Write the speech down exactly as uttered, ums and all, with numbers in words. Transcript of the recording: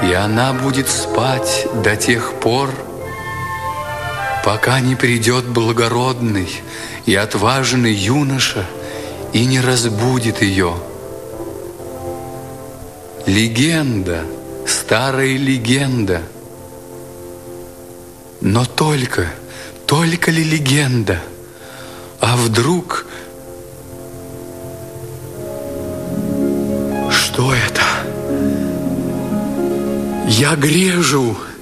И она будет спать до тех пор, пока не придет благородный и отважный юноша и не разбудит ее. Легенда, старая легенда. Но только, только ли легенда? А вдруг... Что это? Я грежу.